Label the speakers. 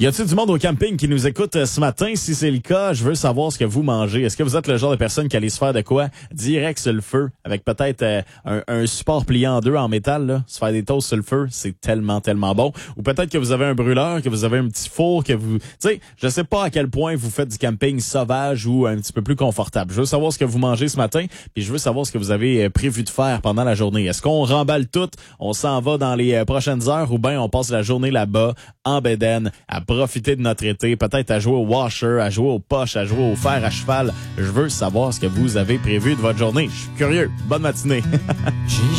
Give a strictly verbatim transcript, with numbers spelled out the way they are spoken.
Speaker 1: Y a-t-il du monde au camping qui nous écoute euh, ce matin? Si c'est le cas, je veux savoir ce que vous mangez. Est-ce que vous êtes le genre de personne qui allait se faire de quoi? Direct sur le feu, avec peut-être euh, un, un support plié en deux en métal, là. Se faire des toasts sur le feu, c'est tellement, tellement bon. Ou peut-être que vous avez un brûleur, que vous avez un petit four, que vous... Tu sais, je sais pas à quel point vous faites du camping sauvage ou un petit peu plus confortable. Je veux savoir ce que vous mangez ce matin, puis je veux savoir ce que vous avez euh, prévu de faire pendant la journée. Est-ce qu'on remballe tout, on s'en va dans les euh, prochaines heures, ou bien on passe la journée là-bas, en bédaine, à profiter de notre été, peut-être à jouer au washer, à jouer aux poches, à jouer au fer à cheval. Je veux savoir ce que vous avez prévu de votre journée. Je suis curieux. Bonne matinée.